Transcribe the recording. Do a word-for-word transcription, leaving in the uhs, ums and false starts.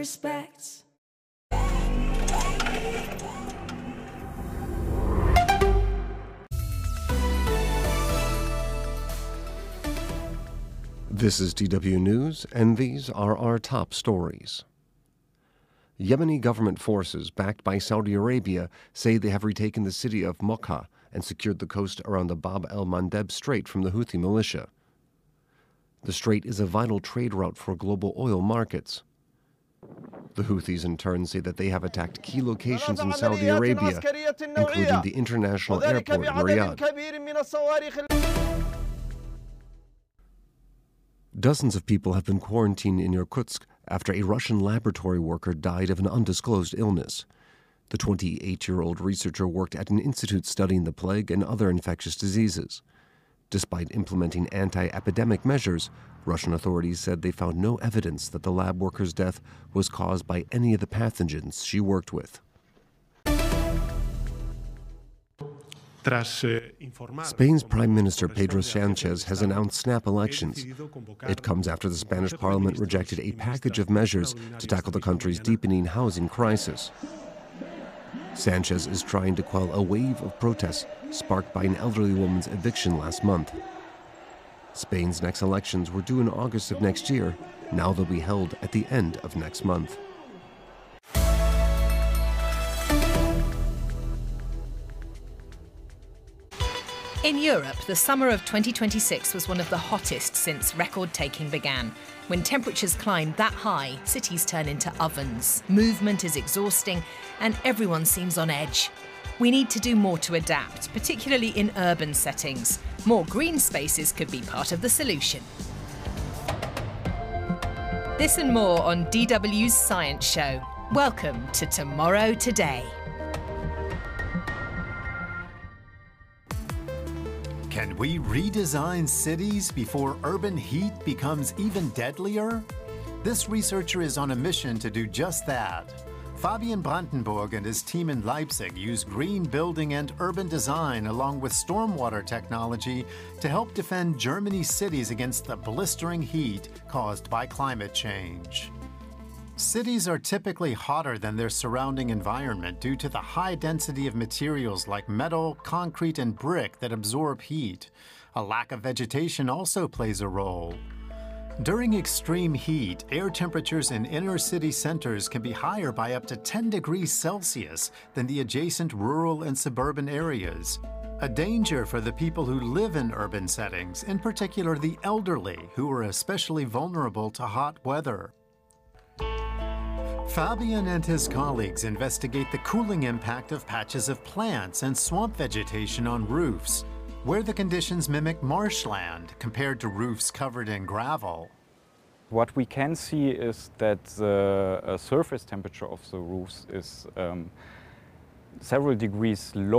respect. This is D W News, and these are our top stories. Yemeni government forces, backed by Saudi Arabia, say they have retaken the city of Mocha and secured the coast around the Bab el-Mandeb Strait from the Houthi militia. The strait is a vital trade route for global oil markets. The Houthis in turn say that they have attacked key locations in Saudi Arabia, including the international airport in Riyadh. Dozens of people have been quarantined in Irkutsk after a Russian laboratory worker died of an undisclosed illness. The twenty-eight-year-old researcher worked at an institute studying the plague and other infectious diseases. Despite implementing anti-epidemic measures, Russian authorities said they found no evidence that the lab worker's death was caused by any of the pathogens she worked with. Spain's Prime Minister Pedro Sánchez has announced snap elections. It comes after the Spanish parliament rejected a package of measures to tackle the country's deepening housing crisis. Sánchez is trying to quell a wave of protests sparked by an elderly woman's eviction last month. Spain's next elections were due in August of next year. Now they'll be held at the end of next month. In Europe, the summer of twenty twenty-six was one of the hottest since record-taking began. When temperatures climb that high, cities turn into ovens. Movement is exhausting, and everyone seems on edge. We need to do more to adapt, particularly in urban settings. More green spaces could be part of the solution. This and more on D W's Science Show. Welcome to Tomorrow Today. Can we redesign cities before urban heat becomes even deadlier? This researcher is on a mission to do just that. Fabian Brandenburg and his team in Leipzig use green building and urban design along with stormwater technology to help defend Germany's cities against the blistering heat caused by climate change. Cities are typically hotter than their surrounding environment due to the high density of materials like metal, concrete, and brick that absorb heat. A lack of vegetation also plays a role. During extreme heat, air temperatures in inner city centers can be higher by up to ten degrees Celsius than the adjacent rural and suburban areas. A danger for the people who live in urban settings, in particular the elderly, who are especially vulnerable to hot weather. Fabian and his colleagues investigate the cooling impact of patches of plants and swamp vegetation on roofs, where the conditions mimic marshland compared to roofs covered in gravel. What we can see is that the uh, surface temperature of the roofs is um, several degrees lower